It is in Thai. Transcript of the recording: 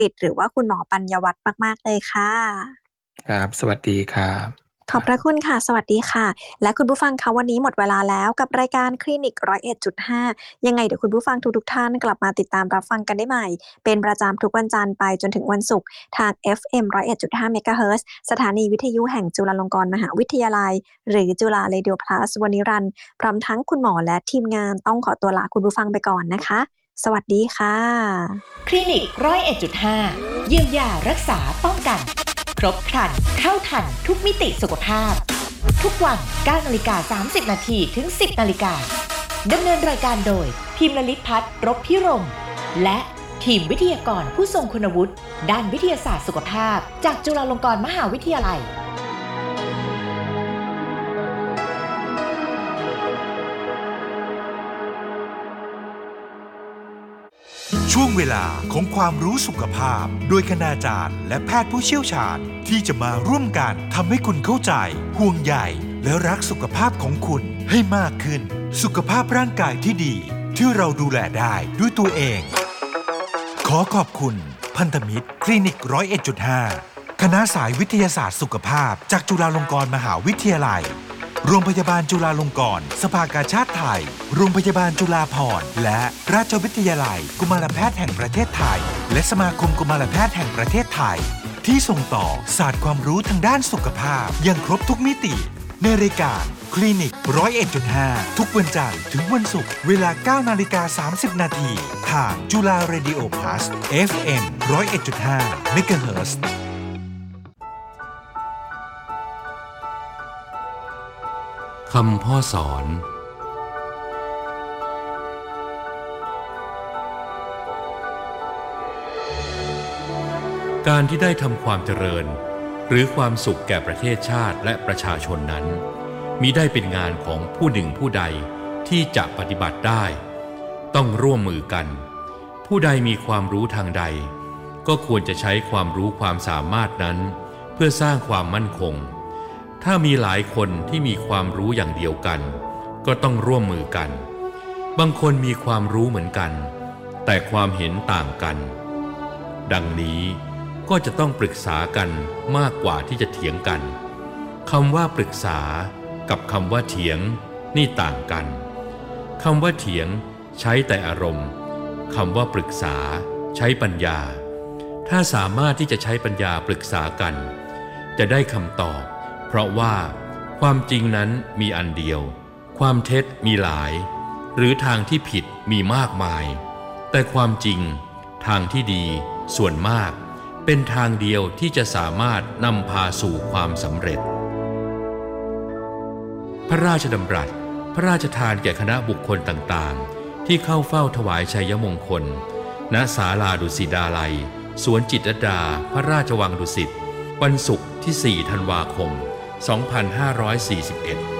ปิดหรือว่าคุณหมอปัญญวัฒน์มากๆเลยค่ะครับสวัสดีครับขอบพระคุณค่ะสวัสดีค่ะและคุณผู้ฟังคะวันนี้หมดเวลาแล้วกับรายการคลินิก101.5ยังไงเดี๋ยวคุณผู้ฟังทุกๆท่านกลับมาติดตามรับฟังกันได้ใหม่เป็นประจำทุกวันจันทร์ไปจนถึงวันศุกร์ทาง FM 101.5 เมกะเฮิรตซ์สถานีวิทยุแห่งจุฬาลงกรณ์มหาวิทยาลัยหรือจุฬาเรดิโอพลัสวันนิรันดร์พร้อมทั้งคุณหมอและทีมงานต้องขอตัวลาคุณผู้ฟังไปก่อนนะคะสวัสดีค่ะคลินิก101.5เยียวยารักษาป้องกันครบครันเข้าทันทุกมิติสุขภาพทุกวัน 9:30 น.ถึง 10:00 น.ดำเนินรายการโดยพิมพ์ลลิตพัฒน์ รบพิรมและทีมวิทยากรผู้ทรงคุณวุฒิด้านวิทยาศาสตร์สุขภาพจากจุฬาลงกรณ์มหาวิทยาลัยช่วงเวลาของความรู้สุขภาพโดยคณาจารย์และแพทย์ผู้เชี่ยวชาญที่จะมาร่วมกันทำให้คุณเข้าใจห่วงใยและรักสุขภาพของคุณให้มากขึ้นสุขภาพร่างกายที่ดีที่เราดูแลได้ด้วยตัวเองขอขอบคุณพันธมิตรคลินิก101.5คณะสายวิทยาศาสตร์สุขภาพจากจุฬาลงกรณ์มหาวิทยาลัยโรงพยาบาลจุฬาลงกรณ์สภากาชาดไทยโรงพยาบาลจุฬาภรณ์และราชวิทยาลัยกุมารแพทย์แห่งประเทศไทยและสมาคมกุมารแพทย์แห่งประเทศไทยที่ส่งต่อศาสตร์ความรู้ทางด้านสุขภาพอย่างครบทุกมิติในรายการคลินิก101.5ทุกวันจันทร์ถึงวันศุกร์เวลา 9:30 น.ทางจุฬาเรดิโอพลัส FM 101.5 เมกะเฮิรตซ์คำพ่อสอนการที่ได้ทำความเจริญหรือความสุขแก่ประเทศชาติและประชาชนนั้นมิได้เป็นงานของผู้หนึ่งผู้ใดที่จะปฏิบัติได้ต้องร่วมมือกันผู้ใดมีความรู้ทางใดก็ควรจะใช้ความรู้ความสามารถนั้นเพื่อสร้างความมั่นคงถ้ามีหลายคนที่มีความรู้อย่างเดียวกันก็ต้องร่วมมือกันบางคนมีความรู้เหมือนกันแต่ความเห็นต่างกันดังนี้ก็จะต้องปรึกษากันมากกว่าที่จะเถียงกันคำว่าปรึกษากับคำว่าเถียงนี่ต่างกันคำว่าเถียงใช้แต่อารมณ์คำว่าปรึกษาใช้ปัญญาถ้าสามารถที่จะใช้ปัญญาปรึกษากันจะได้คำตอบเพราะว่าความจริงนั้นมีอันเดียวความเท็จมีหลายหรือทางที่ผิดมีมากมายแต่ความจริงทางที่ดีส่วนมากเป็นทางเดียวที่จะสามารถนำพาสู่ความสำเร็จพระราชดำรัสพระราชทานแก่คณะบุคคลต่างๆที่เข้าเฝ้าถวายชัยมงคลณศาลาดุสิตาลัยสวนจิตรลดาพระราชวังดุสิตวันศุกร์ที่ 4 ธันวาคม 2541